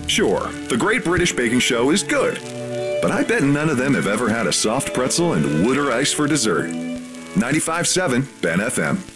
Sure, the Great British Baking Show is good, but I bet none of them have ever had a soft pretzel and water ice for dessert. 95.7 Ben FM.